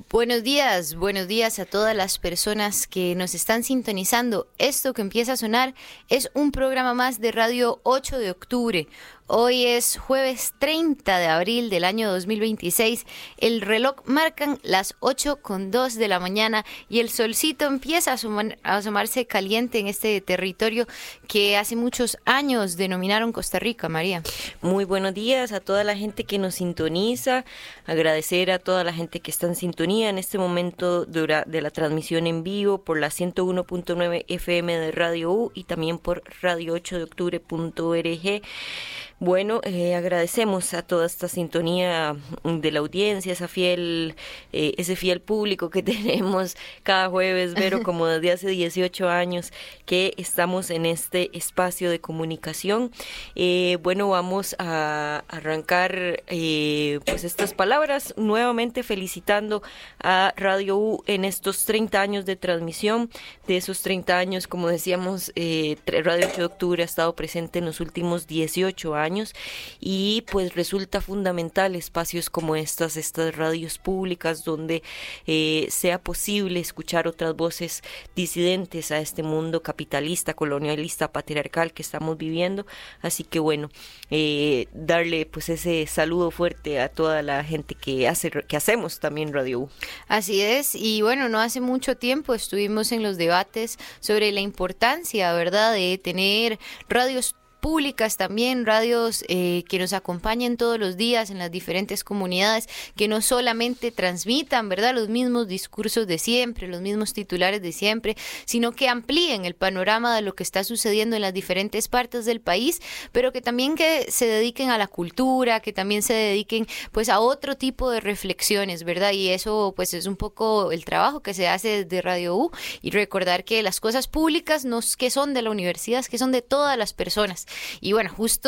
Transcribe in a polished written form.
Buenos días a todas las personas que nos están sintonizando. Esto que empieza a sonar es un programa más de Radio 8 de octubre. Hoy es jueves 30 de abril del año 2026. El reloj marcan las 8:02 de la mañana y el solcito empieza a asomarse caliente en este territorio que hace muchos años denominaron Costa Rica, María. Muy buenos días a toda la gente que nos sintoniza. Agradecer a toda la gente que está en sintonía en este momento de la transmisión en vivo por la 101.9 FM de Radio U y también por radio8deoctubre.org. Bueno, agradecemos a toda esta sintonía de la audiencia, ese fiel público que tenemos cada jueves, Vero, como desde hace 18 años que estamos en este espacio de comunicación. Bueno, vamos a arrancar pues estas palabras, nuevamente felicitando a Radio U en estos 30 años de transmisión. De esos 30 años, como decíamos, Radio 8 de Octubre ha estado presente en los últimos 18 años. Y pues resulta fundamental espacios como estas radios públicas donde sea posible escuchar otras voces disidentes a este mundo capitalista, colonialista, patriarcal que estamos viviendo. Así que bueno, darle pues ese saludo fuerte a toda la gente que hacemos también Radio U. Así es, y bueno, no hace mucho tiempo estuvimos en los debates sobre la importancia, ¿verdad?, de tener radios públicas también, radios que nos acompañen todos los días en las diferentes comunidades, que no solamente transmitan, ¿verdad?, los mismos discursos de siempre, los mismos titulares de siempre, sino que amplíen el panorama de lo que está sucediendo en las diferentes partes del país, pero que también que se dediquen a la cultura, que también se dediquen pues a otro tipo de reflexiones, ¿verdad? Y eso pues es un poco el trabajo que se hace desde Radio U, y recordar que las cosas públicas no es que son de la universidad, es que son de todas las personas. Y bueno, justo